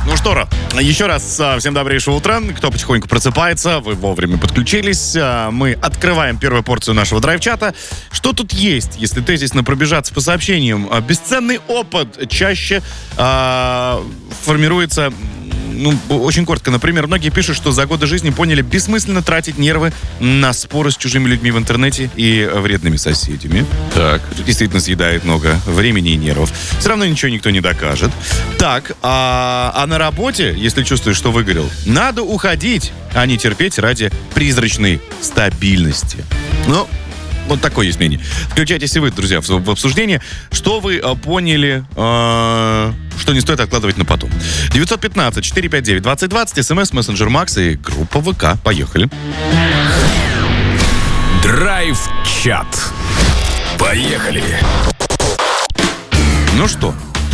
Ну что, еще раз всем добрейшего утра. Кто потихоньку просыпается, вы вовремя подключились. Мы открываем первую порцию нашего драйв-чата. Что тут есть, если тезисно пробежаться по сообщениям? Бесценный опыт чаще формируется... очень коротко. Например, многие пишут, что за годы жизни поняли, бессмысленно тратить нервы на споры с чужими людьми в интернете и вредными соседями. Так. Это действительно съедает много времени и нервов. Все равно ничего никто не докажет. Так, а на работе, если чувствуешь, что выгорел, надо уходить, а не терпеть ради призрачной стабильности. Вот такое есть мнение. Включайтесь и вы, друзья, в обсуждение. Что вы поняли, что не стоит откладывать на потом? 915-459-2020, СМС, мессенджер Макс и группа ВК. Поехали. Драйв-чат. Поехали. Ну что,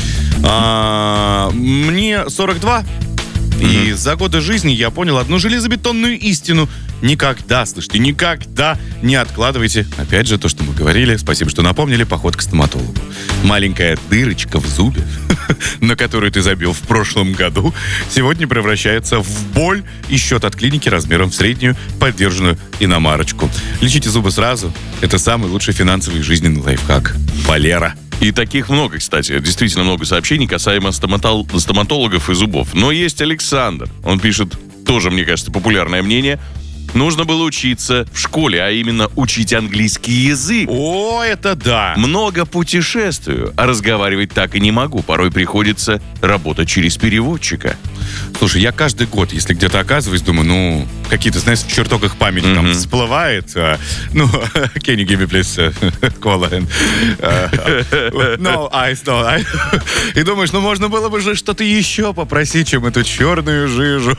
мне 42, и за годы жизни я понял одну железобетонную истину. Никогда, слушайте, никогда не откладывайте. Опять же, то, что мы говорили, спасибо, что напомнили, поход к стоматологу. Маленькая дырочка в зубе, на которую ты забил в прошлом году, сегодня превращается в боль и счет от клиники размером в среднюю поддержанную иномарочку. Лечите зубы сразу. Это самый лучший финансовый и жизненный лайфхак. Валера. И таких много, кстати. Действительно много сообщений касаемо стоматологов и зубов. Но есть Александр. Он пишет, тоже, мне кажется, популярное мнение. Нужно было учиться в школе, а именно учить английский язык. О, это да! Много путешествую, а разговаривать так и не могу. Порой приходится работать через переводчика. Слушай, я каждый год, если где-то оказываюсь, думаю, какие-то, знаешь, в чертогах памяти там всплывает. Can you give me please cola and... No, ice, no, ice. И думаешь, можно было бы же что-то еще попросить, чем эту черную жижу.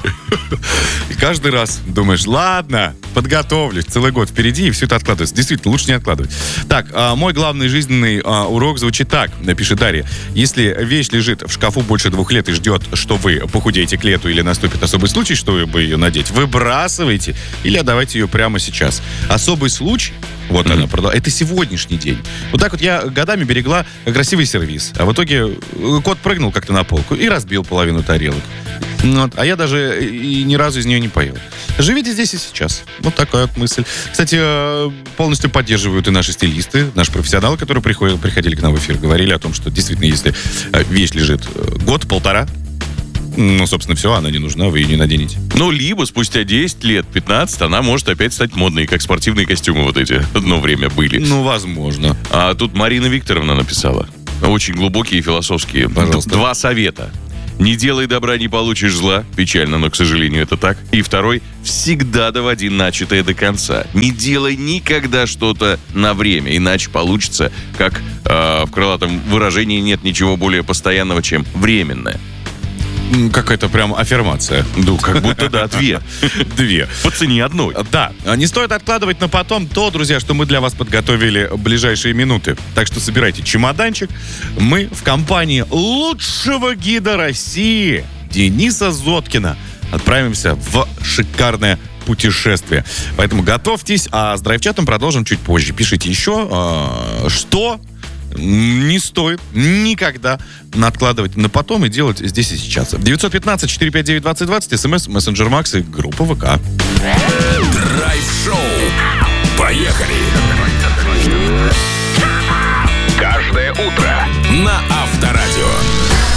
И каждый раз думаешь, ладно, подготовлюсь, целый год впереди, и все это откладывается. Действительно, лучше не откладывать. Так, мой главный жизненный урок звучит так, пишет Дарья. Если вещь лежит в шкафу больше 2 лет и ждет, что вы похудеете к лету или наступит особый случай, чтобы ее надеть, выбрасывайте или отдавайте ее прямо сейчас. Особый случай, вот она продала, это сегодняшний день. Вот так вот я годами берегла красивый сервиз, а в итоге кот прыгнул как-то на полку и разбил половину тарелок. А я даже и ни разу из нее не поел. Живите здесь и сейчас. Вот такая вот мысль. Кстати, полностью поддерживают и наши стилисты, наши профессионалы, которые приходили к нам в эфир, говорили о том, что действительно, если вещь лежит год-полтора, собственно, все, она не нужна, вы ее не наденете. Либо спустя 10 лет, 15, она может опять стать модной, как спортивные костюмы вот эти одно время были. Возможно. А тут Марина Викторовна написала. Очень глубокие и философские. Пожалуйста. 2 совета. Не делай добра, не получишь зла. Печально, но, к сожалению, это так. И второй. Всегда доводи начатое до конца. Не делай никогда что-то на время, иначе получится, как в крылатом выражении, нет ничего более постоянного, чем временное. Какая-то прям аффирмация. Как будто, да, 2. По цене одной. Да, не стоит откладывать на потом то, друзья, что мы для вас подготовили в ближайшие минуты. Так что собирайте чемоданчик. Мы в компании лучшего гида России Дениса Зоткина отправимся в шикарное путешествие. Поэтому готовьтесь, а с драйв-чатом продолжим чуть позже. Пишите еще, что не стоит никогда откладывать на потом и делать здесь и сейчас. 915-459-2020, СМС, мессенджер Макс и группа ВК. Драйв-шоу. Поехали. Каждое утро на Авторадио.